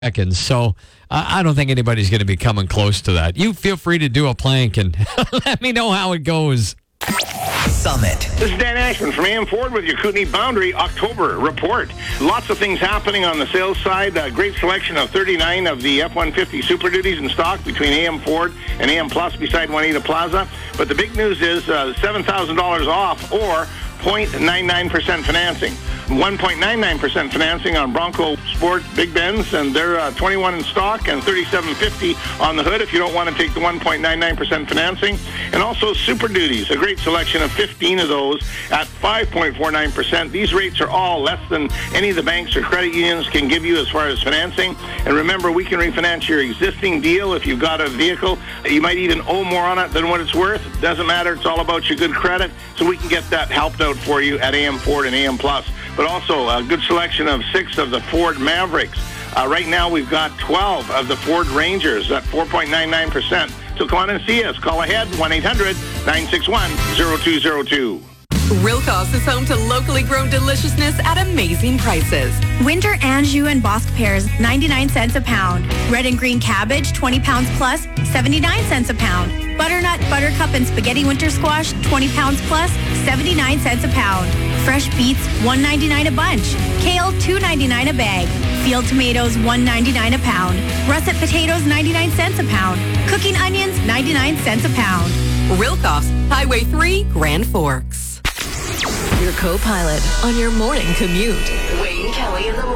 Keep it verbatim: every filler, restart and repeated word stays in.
seconds. So uh, I don't think anybody's going to be coming close to that. You feel free to do a plank and let me know how it goes. Summit. This is Dan Ashman from A M Ford with your Kootenai Boundary October report. Lots of things happening on the sales side. A great selection of thirty-nine of the F one fifty Super Duties in stock between A M Ford and A M Plus beside Juanita Plaza. But the big news is uh, seven thousand dollars off or zero point nine nine percent financing. one point nine nine percent financing on Bronco Sport Big Benz, and they're uh, twenty-one in stock and thirty-seven fifty on the hood if you don't want to take the one point nine nine percent financing. And also Super Duties, a great selection of fifteen of those at five point four nine percent. These rates are all less than any of the banks or credit unions can give you as far as financing. And remember, we can refinance your existing deal if you've got a vehicle. You might even owe more on it than what it's worth. Doesn't matter. It's all about your good credit. So we can get that helped out for you at A M Ford and A M Plus. But also a good selection of six of the Ford Mavericks. Uh, right now we've got twelve of the Ford Rangers at four point nine nine percent. So come on and see us. Call ahead, one eight hundred nine six one zero two zero two. Rilkoff's is home to locally grown deliciousness at amazing prices. Winter anjou and bosque pears, ninety-nine cents a pound. Red and green cabbage, twenty pounds plus, seventy-nine cents a pound. Butternut, buttercup, and spaghetti winter squash, twenty pounds plus, seventy-nine cents a pound. Fresh beets, one ninety-nine a bunch. Kale, two ninety-nine a bag. Field tomatoes, one ninety-nine a pound. Russet potatoes, ninety-nine cents a pound. Cooking onions, ninety-nine cents a pound. Rilkoff's, Highway three, Grand Forks. Your co-pilot on your morning commute. Wayne Kelly in the